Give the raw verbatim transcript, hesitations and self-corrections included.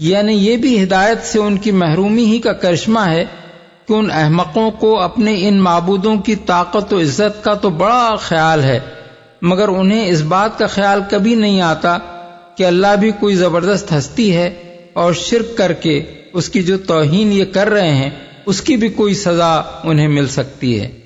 यानी ये भी हिदायत से उनकी महरूमी ही का करिश्मा है कि उन अहमकों को अपने इन माबूदों की ताकत और इज्जत का तो बड़ा ख्याल है, मगर उन्हें इस बात का ख्याल कभी नहीं आता कि अल्लाह भी कोई जबरदस्त हस्ती है और शिर्क करके उसकी जो तौहीन ये कर रहे हैं उसकी भी कोई सजा उन्हें मिल सकती है।